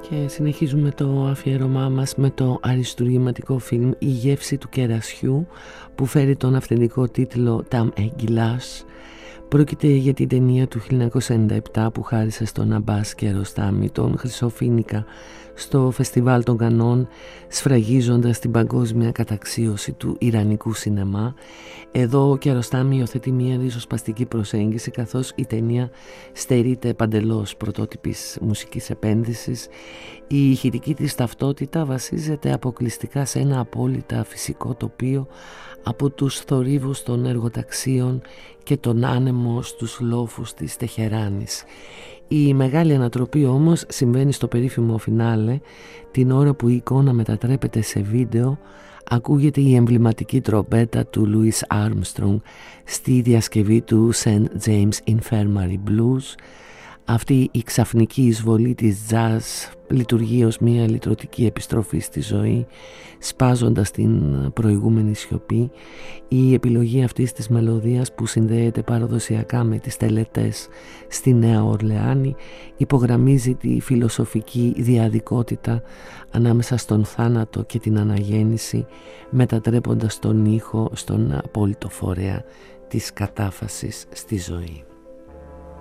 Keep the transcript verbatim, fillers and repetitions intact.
Και συνεχίζουμε το αφιέρωμά μας με το αριστουργηματικό φιλμ «Η γεύση του κερασιού» που φέρει τον αυθεντικό τίτλο «Tam Eggilas». Πρόκειται για την ταινία του χίλια εννιακόσια ενενήντα επτά που χάρισε στον Αμπάς Κιαρωστάμι τον Χρυσοφοίνικα στο Φεστιβάλ των Κανών, σφραγίζοντας την παγκόσμια καταξίωση του ιρανικού σινεμά. Εδώ ο Κιαρωστάμι υιοθετεί μια ριζοσπαστική προσέγγιση, καθώς η ταινία στερείται παντελώς πρωτότυπης μουσικής επένδυσης. Η ηχητική της ταυτότητα βασίζεται αποκλειστικά σε ένα απόλυτα φυσικό τοπίο, από τους θορύβους των εργοταξίων και τον άνεμο στους λόφους της Τεχεράνης. Η μεγάλη ανατροπή όμως συμβαίνει στο περίφημο φινάλε, την ώρα που η εικόνα μετατρέπεται σε βίντεο. Ακούγεται η εμβληματική τρομπέτα του Λουίς Άρμστρονγκ στη διασκευή του Saint James Infirmary Blues. Αυτή η ξαφνική εισβολή της jazz λειτουργεί ως μια λυτρωτική επιστροφή στη ζωή, σπάζοντας την προηγούμενη σιωπή. Η επιλογή αυτής της μελωδίας, που συνδέεται παραδοσιακά με τις τελετές στη Νέα Ορλεάνη, υπογραμμίζει τη φιλοσοφική διαδικότητα ανάμεσα στον θάνατο και την αναγέννηση, μετατρέποντας τον ήχο στον απόλυτο φορέα της κατάφασης στη ζωή.